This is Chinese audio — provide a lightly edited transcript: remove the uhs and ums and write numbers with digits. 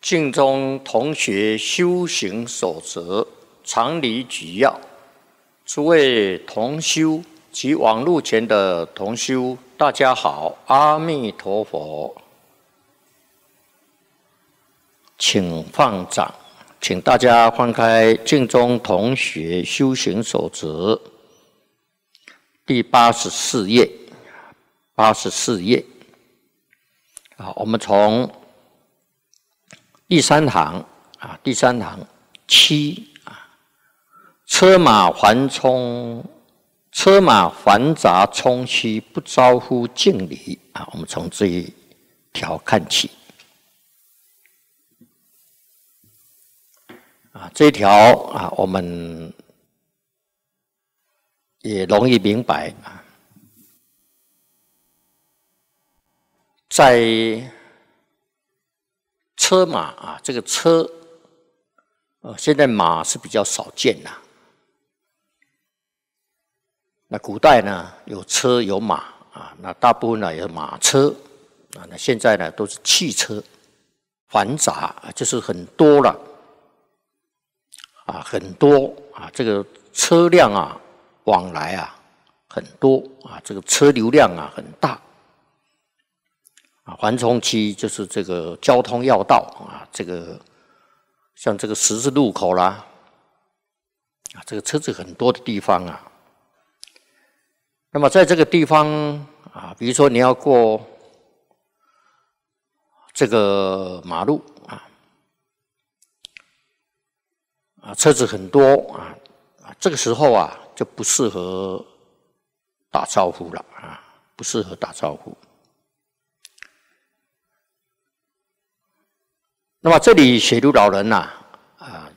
净宗同学修行守则常理举要，诸位同修及网络前的同修，大家好，阿弥陀佛。请放掌，请大家翻开净宗同学修行守则第84页，84页。好，我们从第三行7车马环杂冲虚，不招呼敬礼啊。我们从这一条看起啊，这一条啊，我们也容易明白啊。在车马啊，这个车，现在马是比较少见啦。那古代呢，有车有马啊，那大部分呢有马车啊，那现在呢都是汽车，繁杂就是很多了啊，很多啊，这个车辆啊往来啊很多啊，这个车流量啊很大。啊，环冲期就是这个交通要道啊，这个像这个十字路口啦，啊，这个车子很多的地方啊。那么在这个地方啊，比如说你要过这个马路啊，车子很多啊，这个时候啊就不适合打招呼了啊，不适合打招呼。那么这里雪如老人呐